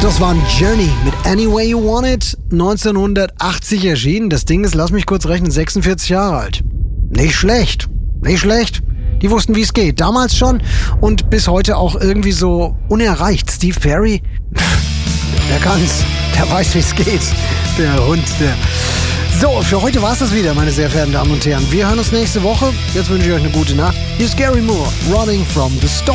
Das war Journey mit Any Way You Want It, 1980 erschienen. Das Ding ist, lass mich kurz rechnen, 46 Jahre alt. Nicht schlecht, nicht schlecht. Die wussten, wie es geht. Damals schon und bis heute auch irgendwie so unerreicht. Steve Perry, der kann's, der weiß, wie es geht. Der Hund, der... So, für heute war's das wieder, meine sehr verehrten Damen und Herren. Wir hören uns nächste Woche. Jetzt wünsche ich euch eine gute Nacht. Hier ist Gary Moore, Running from the Storm.